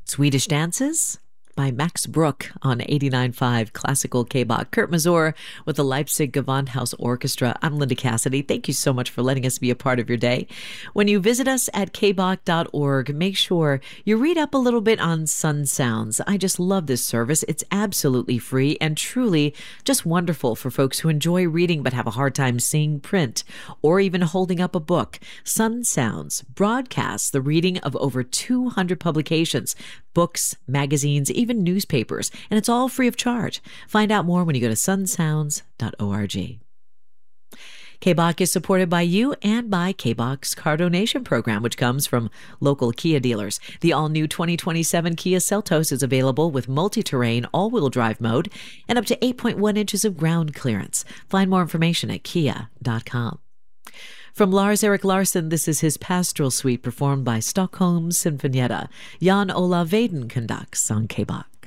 Swedish Dances by Max Bruch on 89.5 Classical K-Bach. Kurt Mazur with the Leipzig Gewandhaus Orchestra. I'm Linda Cassidy. Thank you so much for letting us be a part of your day. When you visit us at kbach.org, make sure you read up a little bit on Sun Sounds. I just love this service. It's absolutely free and truly just wonderful for folks who enjoy reading but have a hard time seeing print or even holding up a book. Sun Sounds broadcasts the reading of over 200 publications, books, magazines, even newspapers, and it's all free of charge. Find out more when you go to sunsounds.org. K-Bach is supported by you and by K-Bach's Car Donation Program, which comes from local Kia dealers. The all-new 2027 Kia Seltos is available with multi-terrain all-wheel drive mode and up to 8.1 inches of ground clearance. Find more information at kia.com. From Lars-Erik Larsson, this is his Pastoral Suite performed by Stockholm Sinfonietta. Jan Olav Vaden conducts on K-Bach.